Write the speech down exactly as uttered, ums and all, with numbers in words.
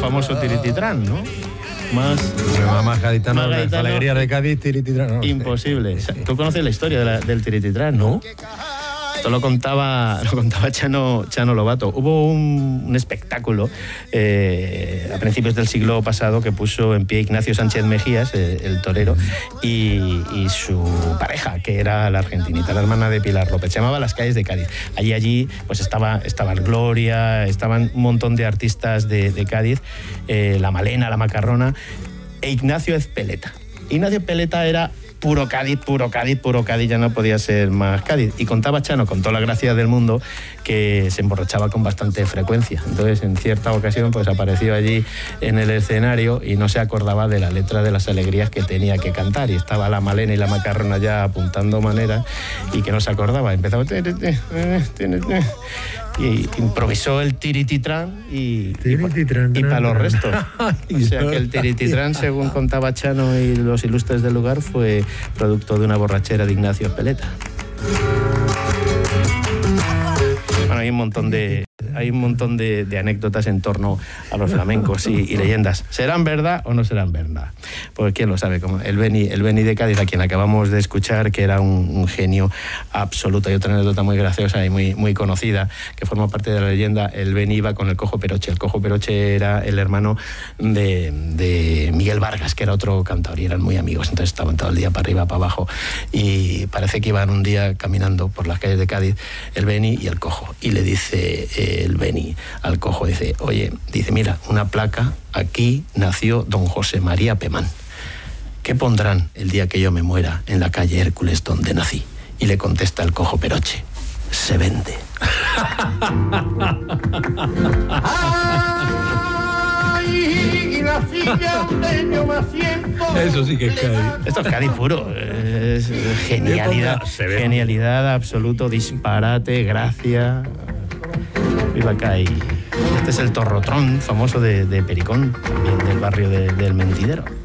famoso Tirititrán, ¿no? Más, más gaditano, más gaditano, las alegrías de Cádiz, Tirititrán. No, imposible. Sí. ¿Tú conoces la historia de la, del Tirititrán, no? Esto lo contaba, lo contaba Chano, Chano Lobato. Hubo un, un espectáculo eh, a principios del siglo pasado que puso en pie Ignacio Sánchez Mejías, eh, el torero, y, y su pareja, que era la argentinita, la hermana de Pilar López. Se llamaba Las Calles de Cádiz. Allí, allí pues estaba, estaba Gloria, estaban un montón de artistas de, de Cádiz, eh, la Malena, la Macarrona, e Ignacio Ezpeleta. Ignacio Ezpeleta era puro Cádiz, puro Cádiz, puro Cádiz, ya no podía ser más Cádiz. Y contaba Chano, con toda la gracia del mundo, que se emborrachaba con bastante frecuencia. Entonces, en cierta ocasión, pues apareció allí en el escenario y no se acordaba de la letra de las alegrías que tenía que cantar. Y estaba la Malena y la Macarrona ya apuntando maneras y que no se acordaba. Empezaba... Y improvisó el Tirititrán y, Tirititrán, y, y para los restos. O sea que el Tirititrán, según contaba Chano y los ilustres del lugar, fue producto de una borrachera de Ignacio Ezpeleta. Bueno, hay un montón de, hay un montón de, de anécdotas en torno a los flamencos y, y leyendas. ¿Serán verdad o no serán verdad? Pues quién lo sabe. Como el Beni, el Beni de Cádiz, a quien acabamos de escuchar, que era un, un genio absoluto. Hay otra anécdota muy graciosa y muy, muy conocida, que forma parte de la leyenda. El Beni iba con el Cojo Peroche. El Cojo Peroche era el hermano de, de Miguel Vargas, que era otro cantador, y eran muy amigos. Entonces estaban todo el día para arriba, para abajo, y parece que iban un día caminando por las calles de Cádiz, el Beni y el Cojo. Y le dice eh, el Beni al Cojo, dice, oye, dice, mira, una placa, aquí nació don José María Pemán. ¿Qué pondrán el día que yo me muera en la calle Hércules donde nací? Y le contesta el Cojo Peroche, se vende. Eso sí que es Cádiz. Esto es Cádiz puro. Es genialidad, genialidad absoluto, disparate, gracia. Viva Cádiz. Este es el Torrotrón, famoso de, de Pericón, también del barrio de, del Mentidero.